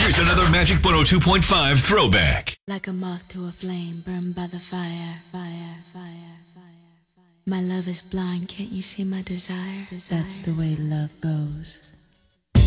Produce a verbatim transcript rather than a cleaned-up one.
Here's another Magic one oh two point five throwback. Like a moth to a flame, burned by the fire, fire, fire, fire, fire. My love is blind, can't you see my desire? desire. That's the way love goes.